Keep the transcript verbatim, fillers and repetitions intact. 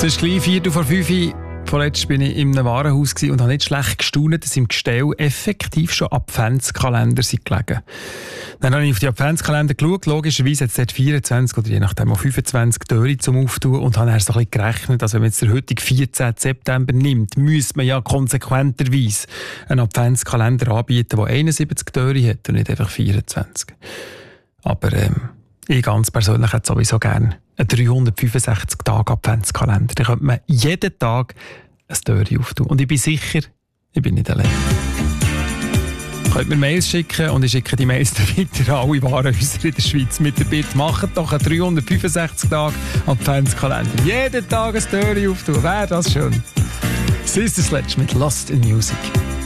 Es ist gleich vier vor fünf. Vorletzt war ich in einem Warenhaus und habe nicht schlecht gestaunt, dass im Gestell effektiv schon Adventskalender sind gelegen. Dann habe ich auf die Adventskalender geschaut. Logischerweise hat es dort vierundzwanzig oder je nachdem auch fünfundzwanzig Türen zum Auftun und habe dann so ein bisschen gerechnet, dass wenn man jetzt den heutigen vierzehnten September nimmt, müsste man ja konsequenterweise einen Adventskalender anbieten, der einundsiebzig Türen hat und nicht einfach vierundzwanzig. Aber ähm, ich ganz persönlich hätte sowieso gerne einen dreihundertfünfundsechzig Tage Adventskalender. Da könnte man jeden Tag eine Türe auftun. Und ich bin sicher, ich bin nicht allein. Ihr könnt mir Mails schicken und ich schicke die Mails dann weiter an alle Warenhäuser in der Schweiz mit der Bitte, macht doch einen dreihundertfünfundsechzig Tage Adventskalender. Jeden Tag eine Türe auftun. Wäre das schön. Sister Sledge mit Lost in Music.